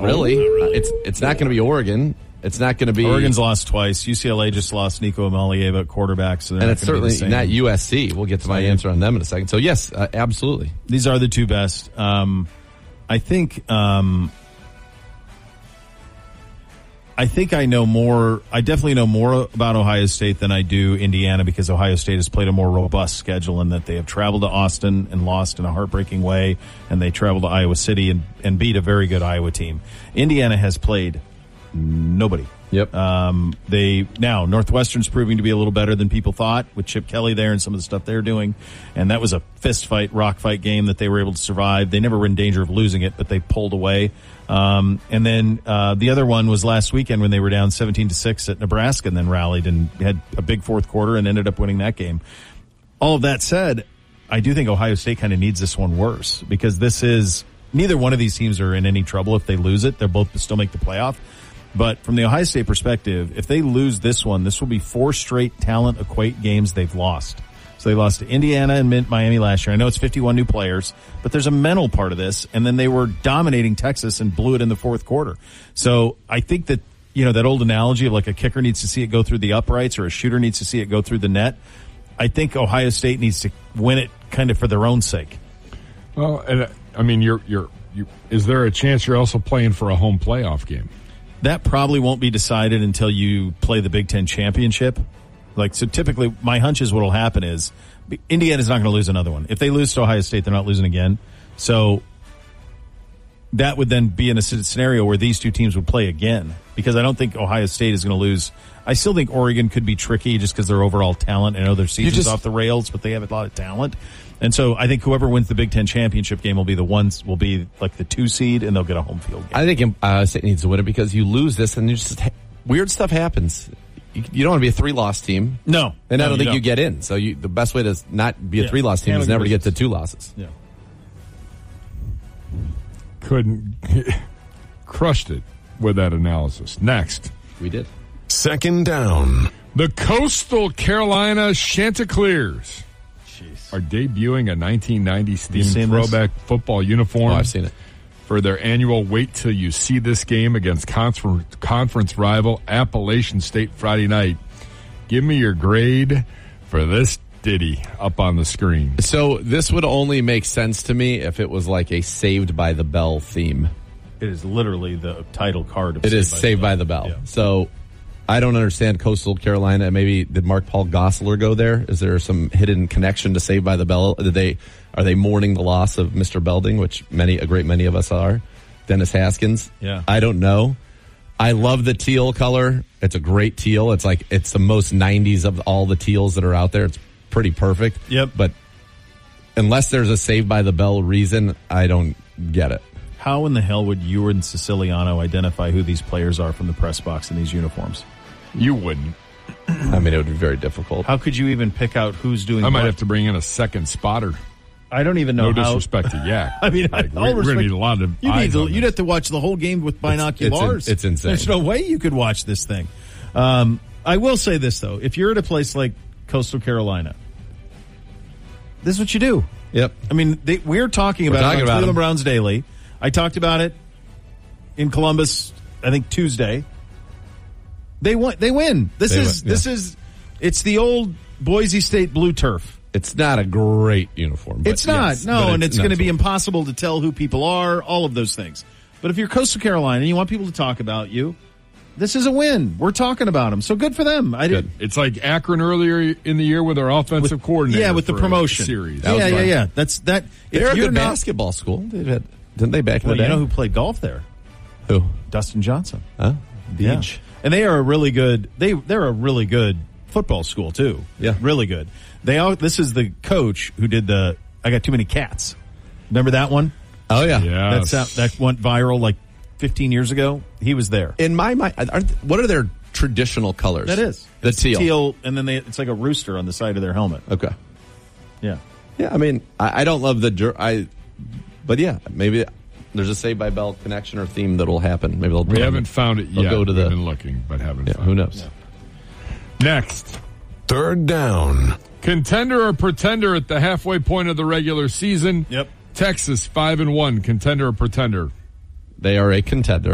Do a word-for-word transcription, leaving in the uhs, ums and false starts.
really. Oh, not really. Uh, it's it's not going to be Oregon. It's not going to be... Oregon's lost twice. U C L A just lost Nico Amalieva at quarterback. So and it's certainly not U S C. We'll get to my answer on them in a second. So, yes, uh, absolutely. These are the two best. Um, I think... Um, I think I know more, I definitely know more about Ohio State than I do Indiana because Ohio State has played a more robust schedule in that they have traveled to Austin and lost in a heartbreaking way, and they traveled to Iowa City and, and beat a very good Iowa team. Indiana has played nobody. Yep. Um, they, now, Northwestern's proving to be a little better than people thought with Chip Kelly there and some of the stuff they're doing, and that was a fist fight, rock fight game that they were able to survive. They never were in danger of losing it, but they pulled away. Um, and then, uh, the other one was last weekend when they were down seventeen to six at Nebraska and then rallied and had a big fourth quarter and ended up winning that game. All of that said, I do think Ohio State kind of needs this one worse because this is, neither one of these teams are in any trouble if they lose it. They'll both still make the playoff. But from the Ohio State perspective, if they lose this one, this will be four straight talent equate games they've lost. So they lost to Indiana and Miami last year. I know it's fifty-one new players, but there's a mental part of this. And then they were dominating Texas and blew it in the fourth quarter. So I think that, you know, that old analogy of like a kicker needs to see it go through the uprights or a shooter needs to see it go through the net. I think Ohio State needs to win it kind of for their own sake. Well, and I mean, you're, you're, you, is there a chance you're also playing for a home playoff game? That probably won't be decided until you play the Big Ten championship. Like, so typically my hunch is what'll happen is Indiana's not going to lose another one. If they lose to Ohio State, they're not losing again. So that would then be in a scenario where these two teams would play again because I don't think Ohio State is going to lose. I still think Oregon could be tricky just because their overall talent. I know their season's just off the rails, but they have a lot of talent. And so I think whoever wins the Big Ten championship game will be the ones, will be like the two seed and they'll get a home field game. I think Ohio State needs to win it because you lose this and you just, weird stuff happens. You don't want to be a three-loss team. No. And no, I don't think don't. you get in. So you, the best way to not be a yeah. three-loss team is never to get to two losses. Yeah. Couldn't. Crushed it with that analysis. Next. We did. Second down. The Coastal Carolina Chanticleers Jeez. are debuting a nineteen nineties themed throwback this? football uniform. Oh, I've seen it. For their annual Wait Till You See This game against conference, conference rival Appalachian State Friday night. Give me your grade for this ditty up on the screen. So this would only make sense to me if it was like a Saved by the Bell theme. It is literally the title card of It Saved is by Saved the by the Bell. Yeah. So I don't understand Coastal Carolina. Maybe did Mark Paul Gosselaar go there? Is there some hidden connection to Saved by the Bell? Did they are they mourning the loss of Mister Belding, which many a great many of us are? Dennis Haskins. Yeah. I don't know. I love the teal color. It's a great teal. It's like it's the most nineties of all the teals that are out there. It's pretty perfect. Yep. But unless there's a Saved by the Bell reason, I don't get it. How in the hell would you and Siciliano identify who these players are from the press box in these uniforms? You wouldn't. I mean, it would be very difficult. How could you even pick out who's doing I might what? have to bring in a second spotter. I don't even know No how. disrespect to Yak. I mean, like, all we're, we're respect, going to need a lot of you need eyes to, on You'd this. have to watch the whole game with binoculars. It's, it's, it's insane. There's no way you could watch this thing. Um, I will say this, though. If you're at a place like Coastal Carolina, this is what you do. Yep. I mean, they, we're talking We're about talking it on about Cleveland them. Browns Daily. I talked about it in Columbus, I think Tuesday. They win. They win. This They is win, yeah. this is it's the old Boise State blue turf. It's not a great uniform. But It's not. yes, no, but and it's going to be not impossible to tell who people are, all of those things. But if you're Coastal Carolina and you want people to talk about you, this is a win. We're talking about them. So good for them. I did. It's like Akron earlier in the year with our offensive With, coordinator. yeah, with the for a promotion series. Yeah, yeah, fun. yeah. That's that. If They're a you're good not, basketball school. They've had, didn't they back in well, the day? you know who played golf there? Who? Dustin Johnson. Huh? Yeah. Beach. And they are a really good. They they're a really good football school too. Yeah, really good. They all. This is the coach who did the. I got too many cats. Remember that one? Oh yeah, yeah. That's uh, that went viral like fifteen years ago. He was there. In my mind, are, what are their traditional colors? That is the it's teal. Teal, and then they, it's like a rooster on the side of their helmet. Okay. Yeah. Yeah, I mean, I, I don't love the jer- I, but yeah, maybe there's a Saved by Bell connection or theme that'll happen. Maybe they'll. We haven't found it they'll yet. Go to We've the, been looking, but haven't yeah, found who knows? it. Next. Third down. Contender or pretender at the halfway point of the regular season. Yep. Texas five and one. Contender or pretender? They are a contender.